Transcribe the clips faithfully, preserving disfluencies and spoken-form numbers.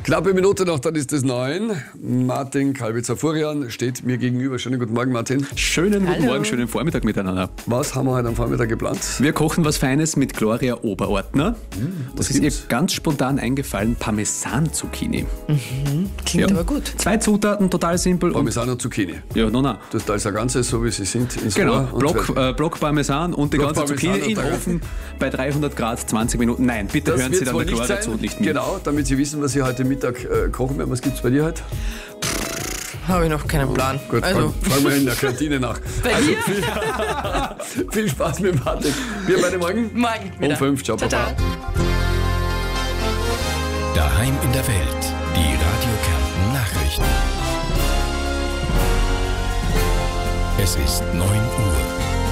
Knappe Minute noch, dann ist es neun. Martin Kalbitzer-Furian steht mir gegenüber. Schönen guten Morgen, Martin. Schönen Hallo. guten Morgen, schönen Vormittag miteinander. Was haben wir heute am Vormittag geplant? Wir kochen was Feines mit Gloria Oberordner. Mm, das ist gibt's? ihr ganz spontan eingefallen, Parmesan-Zucchini. Mhm. Klingt ja. aber gut. Zwei Zutaten, total simpel. Parmesan und Zucchini. Ja, no, no. Das als ein Ganzes, so wie sie sind, ins Genau, Rohr und Block, äh, Block Parmesan und die Block ganze Parmesan Zucchini in den Ofen bei dreihundert Grad, zwanzig Minuten. Nein, bitte das hören Sie wird's dann wohl der nicht Gloria sein. zu und nicht mit. Genau, damit Sie wissen, was Sie heute Mittag äh, kochen werden. Was gibt es bei dir heute? Habe ich noch keinen Plan. Oh, gut, also. fragen wir in der Kantine nach. Bei also dir? Viel, viel Spaß mit Martin. Wir beide morgen? Morgen Um wieder. fünf. Ciao, Ciao, Papa. ciao. Daheim in der Welt. Die Radio Kärnten Nachrichten. Es ist neun Uhr.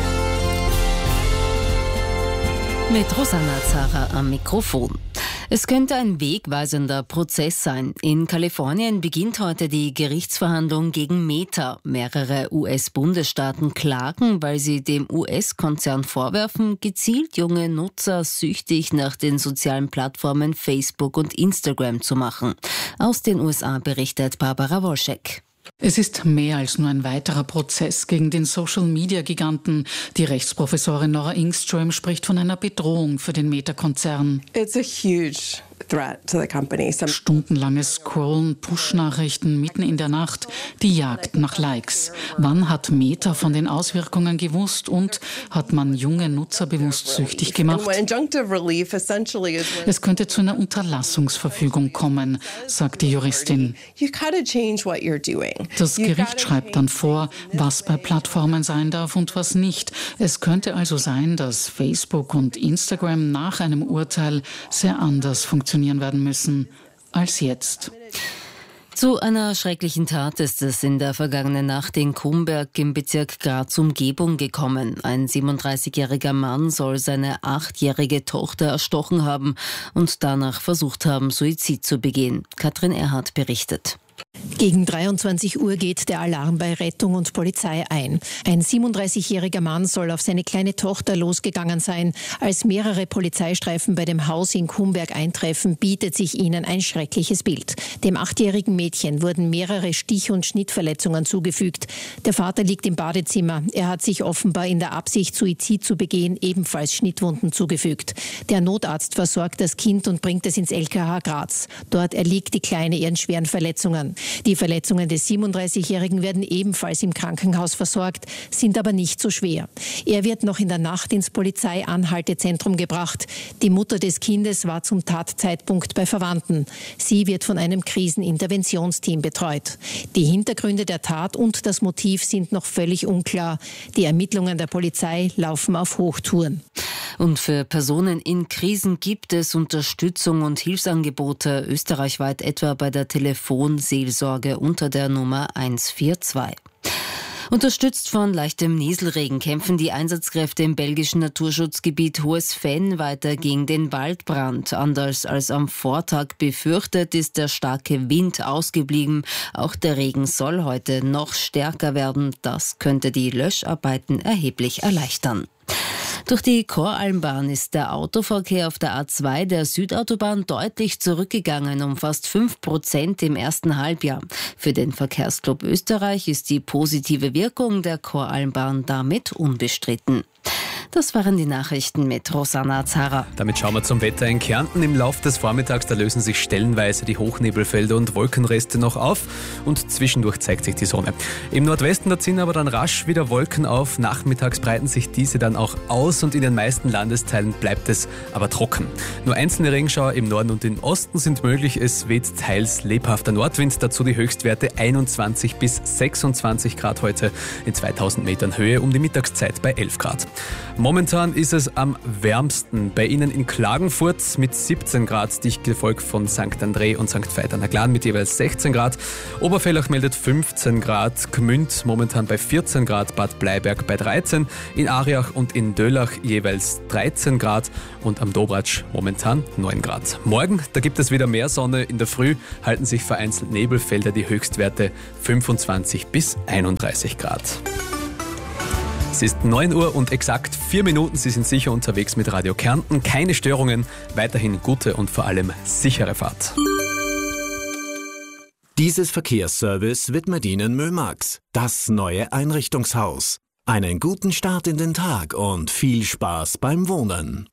Mit Rosanna Zara am Mikrofon. Es könnte ein wegweisender Prozess sein. In Kalifornien beginnt heute die Gerichtsverhandlung gegen Meta. Mehrere U S-Bundesstaaten klagen, weil sie dem U S-Konzern vorwerfen, gezielt junge Nutzer süchtig nach den sozialen Plattformen Facebook und Instagram zu machen. Aus den U S A berichtet Barbara Wolschek. Es ist mehr als nur ein weiterer Prozess gegen den Social-Media-Giganten. Die Rechtsprofessorin Nora Ingström spricht von einer Bedrohung für den Meta-Konzern. It's a huge threat to the company. Some Stundenlanges Scrollen, Push-Nachrichten mitten in der Nacht, die Jagd nach Likes. Wann hat Meta von den Auswirkungen gewusst und hat man junge Nutzer bewusst süchtig gemacht? And injunctive relief essentially is when Es könnte zu einer Unterlassungsverfügung kommen, sagt die Juristin. you gotta change what you're doing. Das You Gericht gotta schreibt dann vor, was bei Plattformen sein darf und was nicht. Es könnte also sein, dass Facebook und Instagram nach einem Urteil sehr anders funktionieren werden müssen als jetzt. Zu einer schrecklichen Tat ist es in der vergangenen Nacht in Kumberg im Bezirk Graz-Umgebung gekommen. Ein siebenunddreißigjähriger Mann soll seine achtjährige Tochter erstochen haben und danach versucht haben, Suizid zu begehen. Katrin Erhardt berichtet. Gegen dreiundzwanzig Uhr geht der Alarm bei Rettung und Polizei ein. Ein siebenunddreißigjähriger Mann soll auf seine kleine Tochter losgegangen sein. Als mehrere Polizeistreifen bei dem Haus in Kumberg eintreffen, bietet sich ihnen ein schreckliches Bild. Dem achtjährigen Mädchen wurden mehrere Stich- und Schnittverletzungen zugefügt. Der Vater liegt im Badezimmer. Er hat sich offenbar in der Absicht, Suizid zu begehen, ebenfalls Schnittwunden zugefügt. Der Notarzt versorgt das Kind und bringt es ins L K H Graz. Dort erliegt die Kleine ihren schweren Verletzungen. Die Verletzungen des siebenunddreißigjährigen werden ebenfalls im Krankenhaus versorgt, sind aber nicht so schwer. Er wird noch in der Nacht ins Polizeianhaltezentrum gebracht. Die Mutter des Kindes war zum Tatzeitpunkt bei Verwandten. Sie wird von einem Kriseninterventionsteam betreut. Die Hintergründe der Tat und das Motiv sind noch völlig unklar. Die Ermittlungen der Polizei laufen auf Hochtouren. Und für Personen in Krisen gibt es Unterstützung und Hilfsangebote österreichweit, etwa bei der Telefonseelsorge unter der Nummer eins vier zwei. Unterstützt von leichtem Nieselregen kämpfen die Einsatzkräfte im belgischen Naturschutzgebiet Hohes Venn weiter gegen den Waldbrand. Anders als am Vortag befürchtet, ist der starke Wind ausgeblieben. Auch der Regen soll heute noch stärker werden. Das könnte die Löscharbeiten erheblich erleichtern. Durch die Koralmbahn ist der Autoverkehr auf der A zwei der Südautobahn deutlich zurückgegangen, um fast fünf Prozent im ersten Halbjahr. Für den Verkehrsclub Österreich ist die positive Wirkung der Koralmbahn damit unbestritten. Das waren die Nachrichten mit Rosanna Zara. Damit schauen wir zum Wetter in Kärnten. Im Laufe des Vormittags, da lösen sich stellenweise die Hochnebelfelder und Wolkenreste noch auf und zwischendurch zeigt sich die Sonne. Im Nordwesten, da ziehen aber dann rasch wieder Wolken auf. Nachmittags breiten sich diese dann auch aus und in den meisten Landesteilen bleibt es aber trocken. Nur einzelne Regenschauer im Norden und im Osten sind möglich. Es weht teils lebhafter Nordwind, dazu die Höchstwerte einundzwanzig bis sechsundzwanzig Grad heute in zweitausend Metern Höhe, um die Mittagszeit bei elf Grad. Momentan ist es am wärmsten bei Ihnen in Klagenfurt mit siebzehn Grad, dicht gefolgt von Sankt André und Sankt Veit an der Glan mit jeweils sechzehn Grad. Obervellach meldet fünfzehn Grad, Gmünd momentan bei vierzehn Grad, Bad Bleiberg bei dreizehn, in Ariach und in Döllach jeweils dreizehn Grad und am Dobratsch momentan neun Grad. Morgen, da gibt es wieder mehr Sonne. In der Früh halten sich vereinzelt Nebelfelder, die Höchstwerte fünfundzwanzig bis einunddreißig Grad. Es ist neun Uhr und exakt vier Minuten. Sie sind sicher unterwegs mit Radio Kärnten. Keine Störungen, weiterhin gute und vor allem sichere Fahrt. Dieses Verkehrsservice widmet Ihnen Mömax, das neue Einrichtungshaus. Einen guten Start in den Tag und viel Spaß beim Wohnen.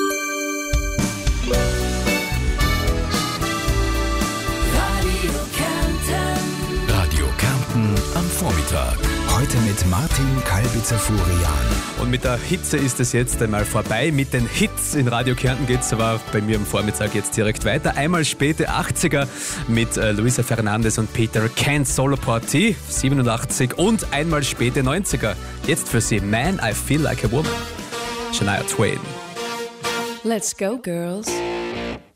Radio Kärnten am Vormittag. Heute mit Martin Kalbitzer-Furian. Und mit der Hitze ist es jetzt einmal vorbei. Mit den Hits in Radio Kärnten geht es aber bei mir am Vormittag jetzt direkt weiter. Einmal späte achtziger mit äh, Luisa Fernandez und Peter Kent, Solo Party siebenundachtzig, und einmal späte neunziger. Jetzt für Sie Man, I Feel Like a Woman, Shania Twain. Let's go, girls.